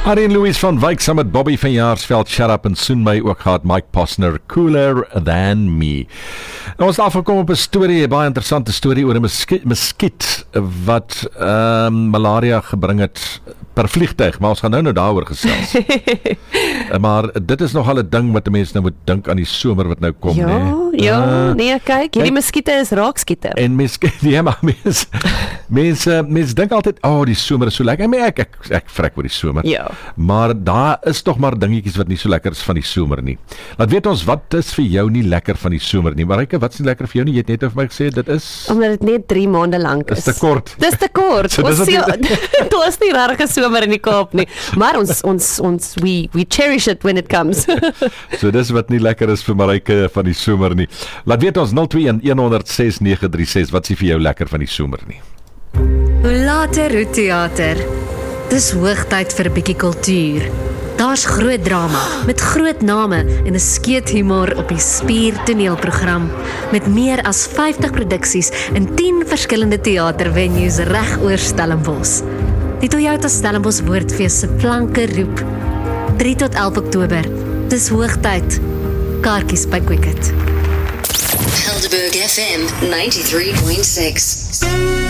Harry en Louise van Wyk saam met Bobby van Jaarsveld, Shut Up en soon my ook gehad Mike Posner, Cooler Than Me. Nou ons afgekom op 'n storie, 'n baie interessante storie oor 'n muskiet wat malaria gebring het per vliegtuig, maar ons gaan nou daaroor gesels. Maar dit is nogal 'n ding wat 'n mens nou moet dink aan die somer wat nou kom, nee, kyk, hierdie muskiete is raakskiete. En mense dink altyd, die somer is so lekker. Ek vrek oor die somer. Ja. Maar daar is tog maar dingetjies wat nie so lekker is van die somer nie. Laat weet ons, wat is vir jou nie lekker van die somer nie? Marijke, wat is nie lekker vir jou nie? Jy het net vir my gesê, dit is... Omdat dit net 3 maande lank is. Dis te kort. Dis te kort. So, Ons is nie regtig somer in die Kaap nie. Maar we cherish it when it comes. So dis wat nie lekker is vir Marijke van die somer nie. Laat weet ons 021-106-936, wat is vir jou lekker van die somer nie? Hoe later, hoe theater. Dis hoogtyd vir 'n bietjie kultuur. Daar's groot drama, met groot name en 'n skeet humor op die Spier toneelprogram. Met meer as 50 produksies in 10 verskillende teatervenues reg oor Stellenbosch. Die Toyota Stellenbosch Woordfees se planke roep. 3 tot 11 Oktober. Dis hoogtyd. Kaartjies by Quicket. Helderberg FM 93.6